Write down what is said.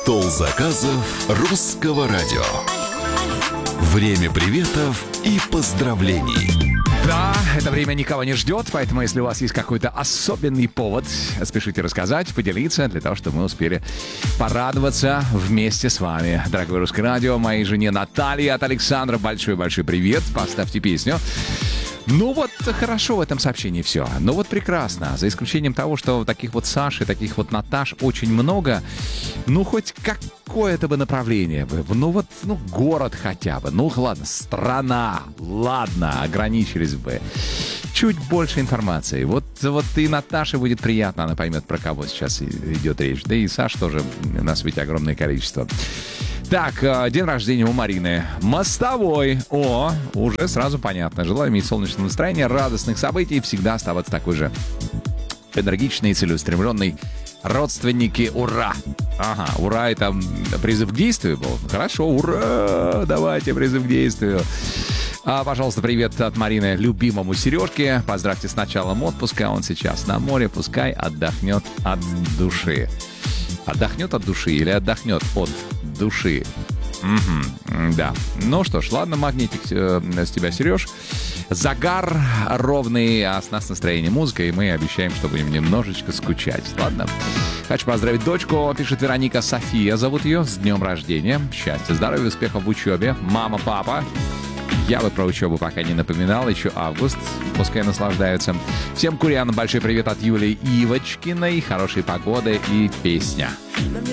Стол заказов русского радио. Время приветов и поздравлений. Да, это время никого не ждет, поэтому если у вас есть какой-то особенный повод, спешите рассказать, поделиться, для того, чтобы мы успели порадоваться вместе с вами. Дорогое русское радио, моей жене Наталье от Александра большой-большой привет. Поставьте песню. Ну вот, хорошо в этом сообщении все. Ну вот прекрасно. За исключением того, что таких вот Саши, таких вот Наташ очень много. Ну хоть какое-то бы направление бы. Ну вот, город хотя бы. Ну ладно, страна. Ладно, ограничились бы. Чуть больше информации. Вот и Наташе будет приятно, она поймет, про кого сейчас идет речь. Да и Саш тоже, у нас ведь огромное количество. Так, день рождения у Марины. Мостовой. О, уже сразу понятно. Желаю иметь солнечное настроение, радостных событий, всегда оставаться такой же энергичный и целеустремленный. Родственники, ура! Ага, ура, это призыв к действию был. Хорошо, ура! Давайте призыв к действию. Пожалуйста, привет от Марины любимому Сережке. Поздравьте с началом отпуска. Он сейчас на море. Пускай отдохнет от души. Отдохнет от души или отдохнет от души? Да. Ну что ж, ладно, магнитик с тебя, Сереж. Загар ровный, а с нас настроение музыка, и мы обещаем, что будем немножечко скучать. Ладно. Хочу поздравить дочку, пишет Вероника, София зовут ее, с днем рождения. Счастья, здоровья, успехов в учебе. Мама, папа. Я бы про учебу пока не напоминал, еще август, пускай наслаждаются. Всем курянам большой привет от Юлии Ивочкиной, хорошей погоды и песня.